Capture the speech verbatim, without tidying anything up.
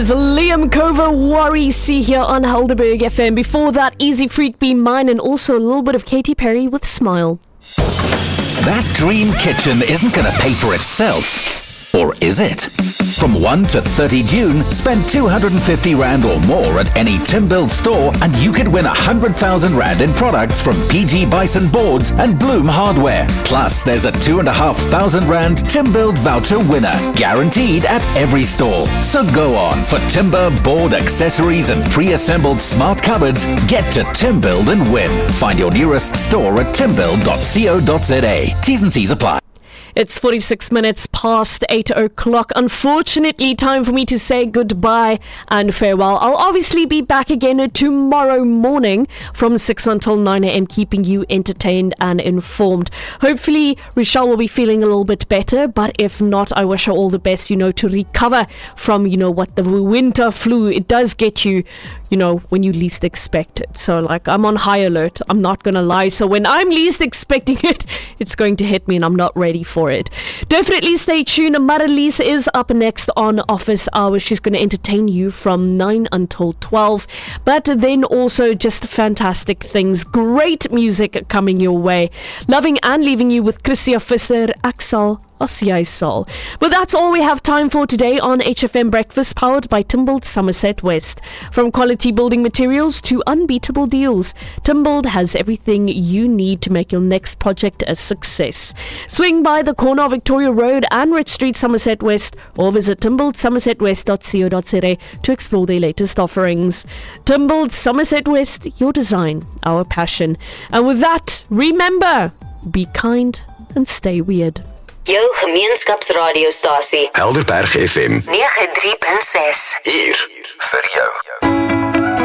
Liam Cover, Worry, see here on Helderberg F M. Before that, Easy Freak, Be Mine, and also a little bit of Katy Perry with Smile. That dream kitchen isn't going to pay for itself. Or is it? From first to thirtieth June, spend two hundred fifty rand or more at any Timbuild store and you could win one hundred thousand rand in products from P G Bison Boards and Bloom Hardware. Plus, there's a two thousand five hundred rand Timbuild voucher winner, guaranteed at every store. So go on, for timber, board, accessories and pre-assembled smart cupboards, get to Timbuild and win. Find your nearest store at timbuild dot co dot za. T's and C's apply. It's forty-six minutes past eight o'clock. Unfortunately, time for me to say goodbye and farewell. I'll obviously be back again tomorrow morning from six until nine a.m. keeping you entertained and informed. Hopefully, Rochelle will be feeling a little bit better, but if not, I wish her all the best, you know, to recover from, you know, what the winter flu, it does get you, you know, when you least expect it. So, like, I'm on high alert. I'm not going to lie. So, when I'm least expecting it, it's going to hit me and I'm not ready for it. Definitely stay tuned. Maralise is up next on Office Hours. She's going to entertain you from nine until twelve. But then also just fantastic things. Great music coming your way. Loving and leaving you with Christia Visser, Axel. Well, that's all we have time for today on H F M Breakfast, powered by Timbuild Somerset West. From quality building materials to unbeatable deals, Timbuild has everything you need to make your next project a success. Swing by the corner of Victoria Road and Rich Street, Somerset West, or visit timbuild somerset west dot co dot za to explore their latest offerings. Timbuild Somerset West, your design, our passion. And with that, remember, be kind and stay weird. Jou gemeenskapsradiostasie Helderberg F M nege drie punt ses. Hier